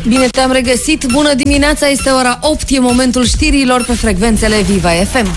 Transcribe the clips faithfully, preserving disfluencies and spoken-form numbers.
Bine te-am regăsit, bună dimineața, este ora opt, e momentul știrilor pe frecvențele Viva F M.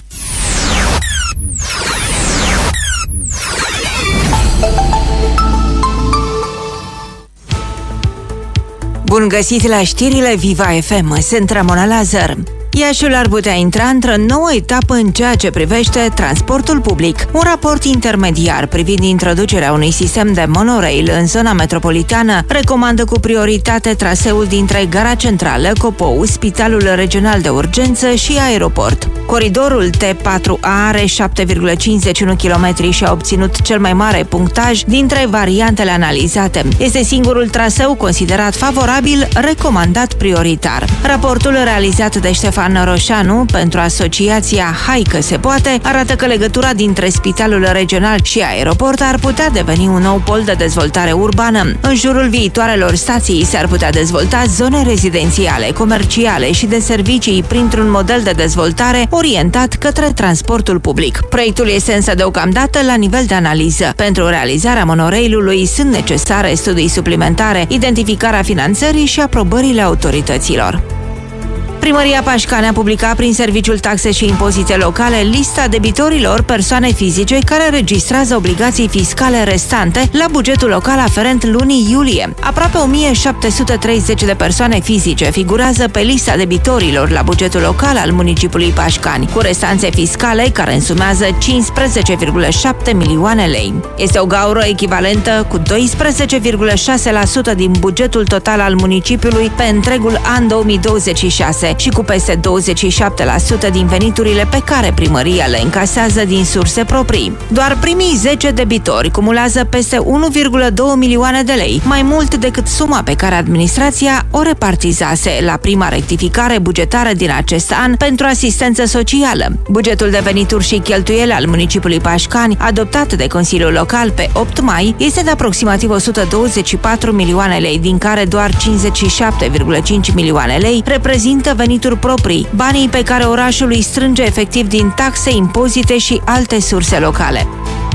Bun găsit la știrile Viva F M, sunt Ramona Lazar. Iașiul ar putea intra într-o nouă etapă în ceea ce privește transportul public. Un raport intermediar privind introducerea unui sistem de monorail în zona metropolitană recomandă cu prioritate traseul dintre Gara Centrală, Copou, Spitalul Regional de Urgență și aeroport. Coridorul T patru A are șapte virgulă cincizeci și unu kilometri și a obținut cel mai mare punctaj dintre variantele analizate. Este singurul traseu considerat favorabil, recomandat prioritar. Raportul realizat de Ștefan Roșanu pentru asociația Hai că se poate arată că legătura dintre Spitalul Regional și aeroport ar putea deveni un nou pol de dezvoltare urbană. În jurul viitoarelor stații s-ar putea dezvolta zone rezidențiale, comerciale și de servicii printr-un model de dezvoltare orientat către transportul public. Proiectul este însă deocamdată la nivel de analiză. Pentru realizarea monorailului sunt necesare studii suplimentare, identificarea finanțării și aprobările autorităților. Primăria Pașcani a publicat prin Serviciul Taxe și Impozite Locale lista debitorilor persoane fizice care registrează obligații fiscale restante la bugetul local aferent lunii iulie. Aproape o mie șapte sute treizeci de persoane fizice figurează pe lista debitorilor la bugetul local al municipiului Pașcani, cu restanțe fiscale care însumează cincisprezece virgulă șapte milioane lei. Este o gaură echivalentă cu doisprezece virgulă șase la sută din bugetul total al municipiului pe întregul an două mii douăzeci și șase. Și cu peste douăzeci și șapte la sută din veniturile pe care primăria le încasează din surse proprii. Doar primii zece debitori cumulează peste unu virgulă doi milioane de lei, mai mult decât suma pe care administrația o repartizase la prima rectificare bugetară din acest an pentru asistență socială. Bugetul de venituri și cheltuieli al municipiului Pașcani, adoptat de Consiliul Local pe opt mai, este de aproximativ o sută douăzeci și patru milioane lei, din care doar cincizeci și șapte virgulă cinci milioane lei reprezintă venituri proprii, banii pe care orașul îi strânge efectiv din taxe, impozite și alte surse locale.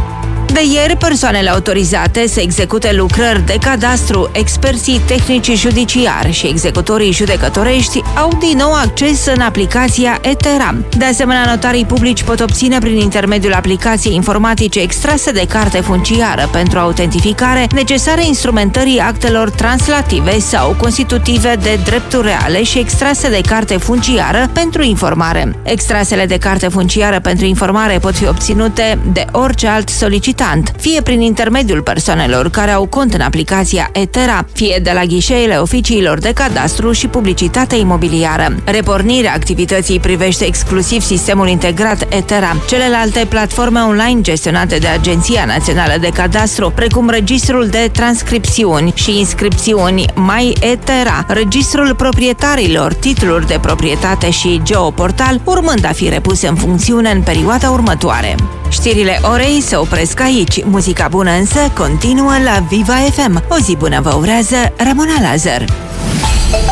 De ieri, persoanele autorizate să execute lucrări de cadastru, experții tehnici judiciari și executorii judecătorești au din nou acces în aplicația Etera. De asemenea, notarii publici pot obține prin intermediul aplicației informatice extrase de carte funciară pentru autentificare necesare instrumentării actelor translative sau constitutive de drepturi reale și extrase de carte funciară pentru informare. Extrasele de carte funciară pentru informare pot fi obținute de orice alt solicitant, fie prin intermediul persoanelor care au cont în aplicația Etera, fie de la ghișeele oficiilor de cadastru și publicitate imobiliară. Repornirea activității privește exclusiv sistemul integrat Etera. Celelalte platforme online gestionate de Agenția Națională de Cadastru, precum registrul de transcripțiuni și inscripțiuni My Etera, registrul proprietarilor, titluri de proprietate și geoportal, urmând a fi repuse în funcțiune în perioada următoare. Știrile orei se opresc aici. Muzica bună însă continuă la Viva F M. O zi bună vă urează Ramona Lazar.